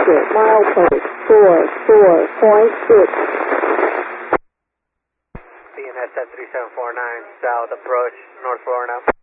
exit, milepost 44.6. CNS at 3749, south approach, North 4 now.